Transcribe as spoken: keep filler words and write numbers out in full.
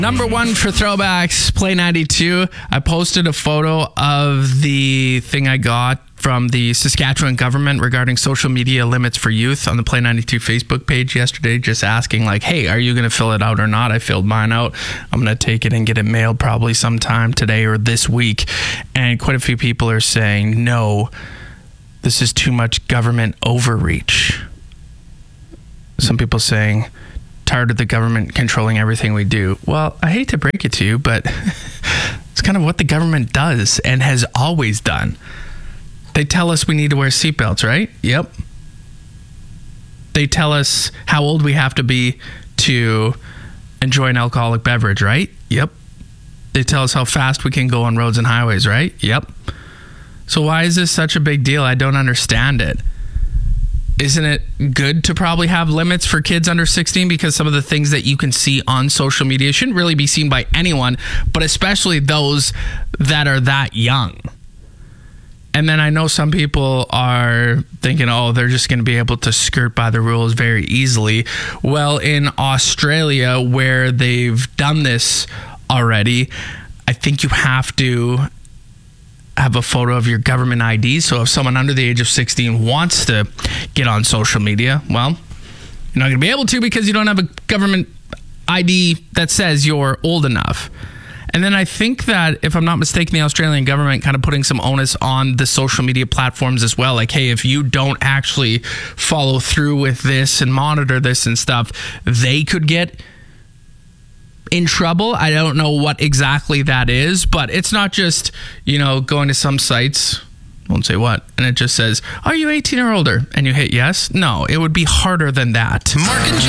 Number one for throwbacks, Play ninety-two. I posted a photo of the thing I got from the Saskatchewan government regarding social media limits for youth on the Play ninety-two Facebook page yesterday, just asking like, hey, are you going to fill it out or not? I filled mine out. I'm going to take it and get it mailed probably sometime today or this week. And quite a few people are saying, no, this is too much government overreach. Some people saying, tired of the government controlling everything we do. Well, I hate to break it to you, but it's kind of what the government does and has always done. They tell us we need to wear seatbelts, right? Yep. They tell us how old we have to be to enjoy an alcoholic beverage, right? Yep. They tell us how fast we can go on roads and highways, right? Yep. So why is this such a big deal? I don't understand it. Isn't it good to probably have limits for kids under sixteen? Because some of the things that you can see on social media shouldn't really be seen by anyone, but especially those that are that young. And then I know some people are thinking, oh, they're just going to be able to skirt by the rules very easily. Well, in Australia, where they've done this already, I think you have to have a photo of your government I D. So if someone under the age of sixteen wants to get on social media, well, you're not going to be able to because you don't have a government I D that says you're old enough. And then I think that, if I'm not mistaken, the Australian government kind of putting some onus on the social media platforms as well. Like, hey, if you don't actually follow through with this and monitor this and stuff, they could get in trouble. I don't know what exactly that is, but it's not just, you know, going to some sites, won't say what, and it just says, are you eighteen or older? And you hit yes. No, it would be harder than that. Mark and J-